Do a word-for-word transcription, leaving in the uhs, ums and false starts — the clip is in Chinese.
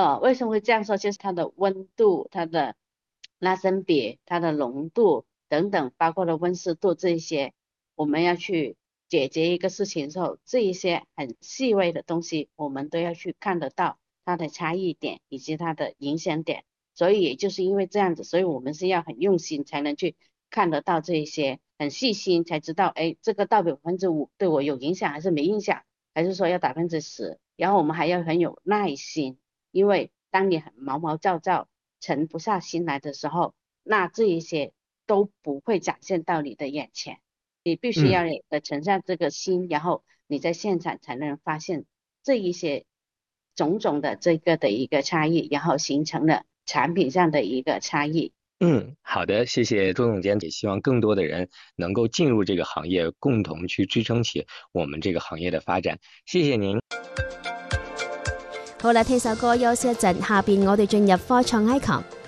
呃，为什么会这样说？就是它的温度、它的拉伸比、它的浓度等等，包括了温湿度这一些，我们要去解决一个事情的时候，这一些很细微的东西，我们都要去看得到它的差异点以及它的影响点。所以也就是因为这样子，所以我们是要很用心才能去看得到这一些，很细心才知道，哎，这个到底百分之五对我有影响还是没影响，还是说要百分之十？然后我们还要很有耐心。因为当你很毛毛躁躁、沉不下心来的时候，那这一些都不会展现到你的眼前。你必须要嗯。 有的沉下这个心，然后你在现场才能发现这一些种种的这个的一个差异，然后形成了产品上的一个差异。 嗯，好的，谢謝周總監，也希望更多的人能夠進入這個行業，共同去支撐起我們這個行業的發展。謝謝您。 好啦，聽首歌休息一陣，下邊我哋進入科創 icon。